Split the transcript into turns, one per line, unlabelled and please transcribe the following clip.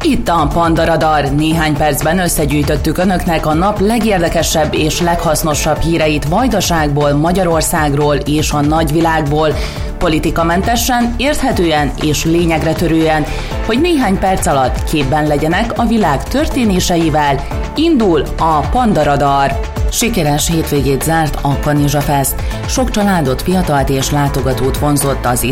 Itt a Panda Radar. Néhány percben összegyűjtöttük önöknek a nap legérdekesebb és leghasznosabb híreit Vajdaságból, Magyarországról és a nagyvilágból. Politikamentesen, érthetően és lényegre törően, hogy néhány perc alatt képben legyenek a világ történéseivel. Indul a Panda Radar. Sikeres hétvégét zárt a Kanizsa Fest. Sok családot, fiatalt és látogatót vonzott az